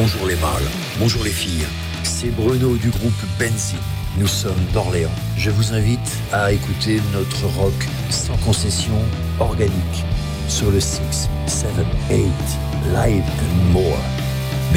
Bonjour les mâles, bonjour les filles. C'est Bruno du groupe Benzine. Nous sommes d'Orléans. Je vous invite à écouter notre rock sans concession organique sur le 6, 7, 8, Live and More.